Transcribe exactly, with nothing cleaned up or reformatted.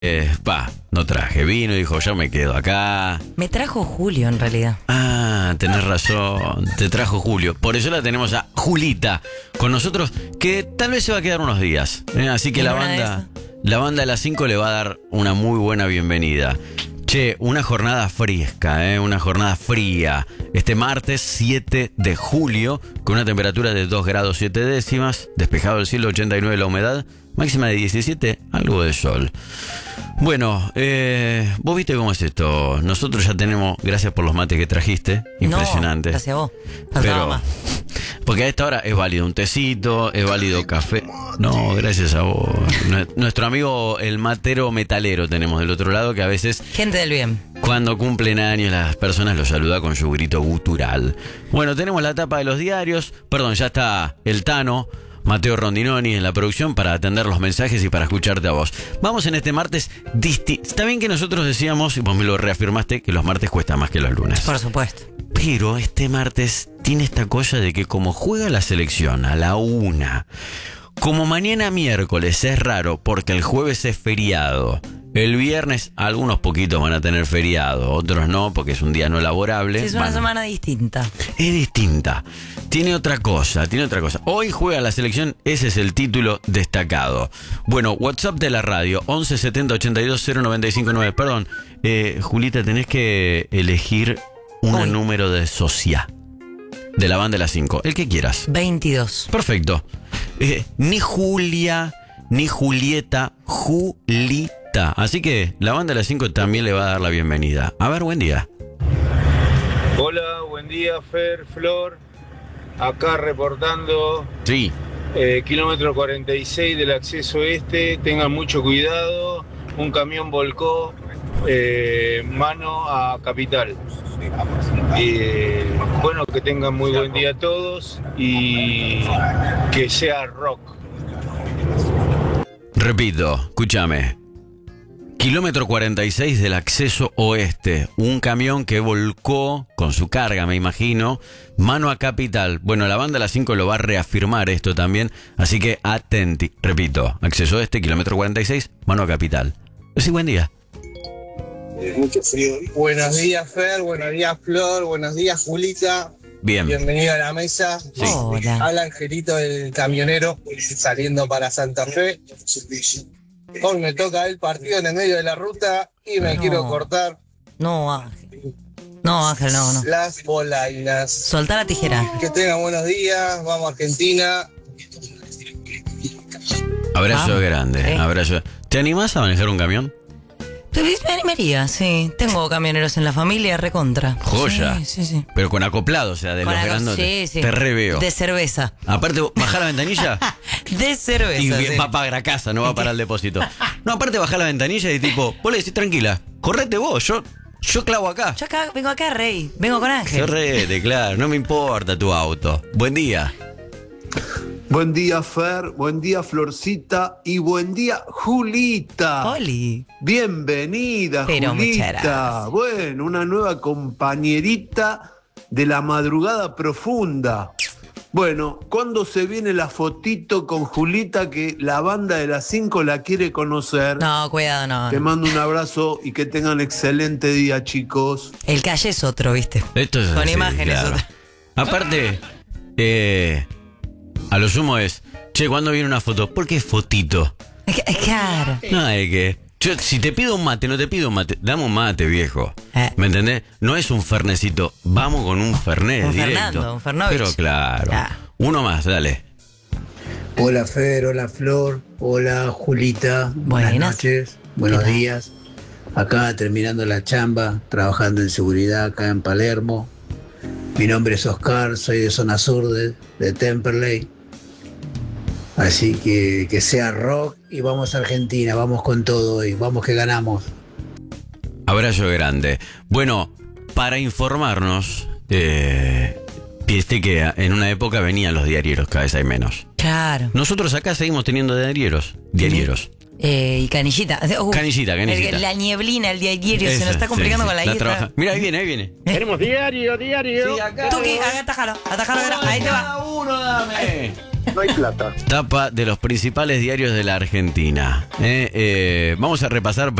Eh, pa, no traje. Vino y dijo, yo me quedo acá. Me trajo Julio, en realidad. Ah, tenés razón. Te trajo Julio. Por eso la tenemos a Julita con nosotros, que tal vez se va a quedar unos días. ¿eh? Así que la banda, la banda de las cinco le va a dar una muy buena bienvenida. Che, una jornada fresca, ¿eh? Una jornada fría. Este martes siete de julio, con una temperatura de dos grados siete décimas, despejado el cielo, ochenta y nueve la humedad, máxima de diecisiete, algo de sol. Bueno, eh, vos viste cómo es esto. Nosotros ya tenemos, gracias por los mates que trajiste, impresionante. No, gracias a vos. Pero, más. porque a esta hora es válido un tecito, es válido café. No, gracias a vos. Nuestro amigo el matero metalero tenemos del otro lado, que a veces... Gente del bien. Cuando cumplen años las personas los saluda con su grito gutural. Bueno, tenemos la tapa de los diarios. Perdón, ya está el Tano, Mateo Rondinoni en la producción para atender los mensajes y para escucharte a vos. Vamos en este martes distinto. Está bien que nosotros decíamos, y vos me lo reafirmaste, que los martes cuesta más que los lunes. Por supuesto. Pero este martes tiene esta cosa de que como juega la selección a la una, como mañana miércoles es raro porque el jueves es feriado, el viernes algunos poquitos van a tener feriado, otros no porque es un día no laborable. Sí, es una van. semana distinta. Es distinta. Tiene otra cosa, tiene otra cosa. Hoy juega la selección, ese es el título destacado. Bueno, WhatsApp de la radio, once setenta ochenta y dos cero noventa y cinco nueve. Perdón, eh, Julita, tenés que elegir un número de socia de la banda de las cinco, el que quieras. veintidós. Perfecto. Eh, ni Julia, ni Julieta, Julita. Así que la banda de las cinco también le va a dar la bienvenida. A ver, buen día. Hola, buen día, Fer, Flor. Acá reportando. Sí. Eh, kilómetro cuarenta y seis del acceso este. Tengan mucho cuidado. Un camión volcó eh, mano a Capital. Eh, bueno, que tengan muy buen día todos y que sea rock. Repito, escúchame. Kilómetro cuarenta y seis del acceso oeste. Un camión que volcó con su carga, me imagino, mano a Capital. Bueno, la banda de las cinco lo va a reafirmar esto también, así que atenti. Repito, acceso oeste, kilómetro cuarenta y seis, mano a Capital. Sí, buen día. Mucho frío. Buenos días, Fer, buenos días, Flor, buenos días, Julita. Bien. Bienvenido a la mesa. Sí. Hola. Habla Angelito, el camionero, saliendo para Santa Fe. Hoy me toca el partido en el medio de la ruta y me No. quiero cortar No, Ángel. No, Ángel, no, no. las bolainas. Soltá la tijera. Que tengan buenos días, vamos Argentina. Abrazo Ah, grande, ¿eh? abrazo. ¿Te animás a manejar un camión? Me animaría, sí. Tengo camioneros en la familia, recontra. Joya. Sí, sí, sí. Pero con acoplado, o sea, de Con los algo- grandotes. sí, sí. Te reveo. De cerveza. Aparte, bajar la ventanilla De cerveza, y sí. va a pagar a casa, no va para el depósito. No, aparte bajar la ventanilla y tipo, vos le decís tranquila, correte vos, yo, yo clavo acá. Yo acá, vengo acá, Rey. Vengo con Ángel. Correte, claro, no me importa tu auto. Buen día. Buen día, Fer, buen día, Florcita, y buen día, Julita. Oli. Bienvenida, Pero muchas Julita. gracias. Bueno, una nueva compañerita de la madrugada profunda. Bueno, ¿cuándo se viene la fotito con Julita que la banda de las cinco la quiere conocer? No, cuidado, no. Te no. mando un abrazo y que tengan excelente día, chicos. El calle es otro, ¿viste? Esto es Con así, imágenes, claro. otra. Aparte, eh, a lo sumo es, che, ¿cuándo viene una foto? ¿Por qué fotito? Es que- es claro. No, es que, yo, si te pido un mate, no te pido un mate, dame un mate, viejo. Eh. ¿Me entendés? No es un fernecito, vamos con un fernet Un directo. Fernando, un Fernovich. Pero claro, Ah. uno más, dale. Hola Fer, hola Flor, hola Julita, buenas, Buenas. noches, buenos ¿Qué tal? días. Acá terminando la chamba, trabajando en seguridad acá en Palermo. Mi nombre es Oscar, soy de zona sur de, de Temperley. Así que que sea rock y vamos a Argentina, vamos con todo hoy, vamos que ganamos. Abrazo grande. Bueno, para informarnos, eh, viste que en una época venían los diarieros, cada vez hay menos. Claro. Nosotros acá seguimos teniendo diarieros. Diarieros. Eh, y canillita. Uh, Canillita, canillita. el- la nieblina, el diario, se Esa, nos está complicando sí, con la sí, isla. trabaja- Mira, ahí viene, ahí viene. Tenemos diario, diario. Sí, acá. Tuki, atájalo, atájalo, ahí te va. Cada uno, dame. no hay plata. Tapa de los principales diarios de la Argentina. Eh, eh, vamos a repasar